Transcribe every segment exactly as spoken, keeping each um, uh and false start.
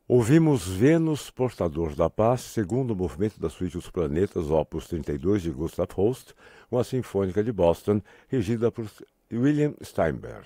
Ouvimos Vênus, Portador da Paz, segundo movimento da Suíte dos Planetas, opus trinta e dois de Gustav Holst, com a Sinfônica de Boston, regida por William Steinberg.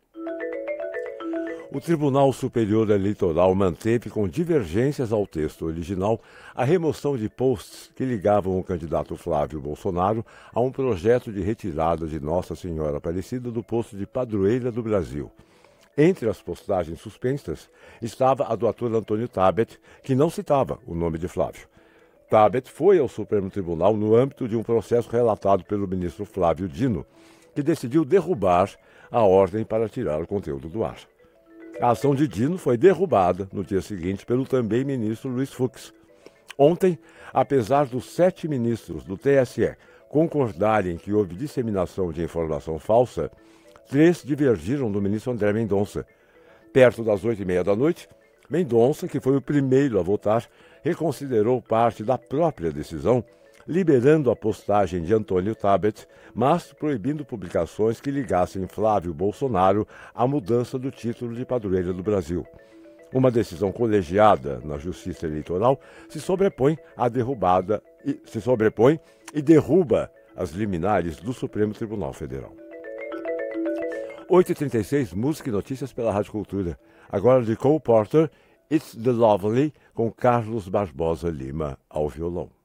O Tribunal Superior Eleitoral manteve, com divergências ao texto original, a remoção de posts que ligavam o candidato Flávio Bolsonaro a um projeto de retirada de Nossa Senhora Aparecida do posto de padroeira do Brasil. Entre as postagens suspensas estava a do ator Antônio Tabet, que não citava o nome de Flávio. Tabet foi ao Supremo Tribunal no âmbito de um processo relatado pelo ministro Flávio Dino, que decidiu derrubar a ordem para tirar o conteúdo do ar. A ação de Dino foi derrubada no dia seguinte pelo também ministro Luiz Fux. Ontem, apesar dos sete ministros do T S E concordarem que houve disseminação de informação falsa, três divergiram do ministro André Mendonça. Perto das oito e meia da noite, Mendonça, que foi o primeiro a votar, reconsiderou parte da própria decisão, liberando a postagem de Antônio Tabet, mas proibindo publicações que ligassem Flávio Bolsonaro à mudança do título de padroeira do Brasil. Uma decisão colegiada na Justiça Eleitoral se sobrepõe à derrubada e se sobrepõe e derruba as liminares do Supremo Tribunal Federal. oito e trinta e seis, música e notícias pela Rádio Cultura. Agora de Cole Porter, It's the Lovely, com Carlos Barbosa Lima ao violão.